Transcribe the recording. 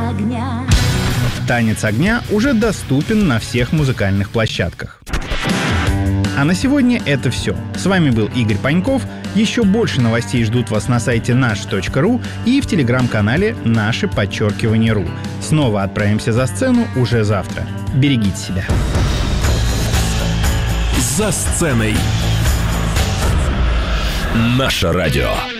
огня. «Танец огня» уже доступен на всех музыкальных площадках. А на сегодня это все. С вами был Игорь Паньков. Еще больше новостей ждут вас на сайте наш.ру и в телеграм-канале _ру. Снова отправимся за сцену уже завтра. Берегите себя. За сценой. Наше радио.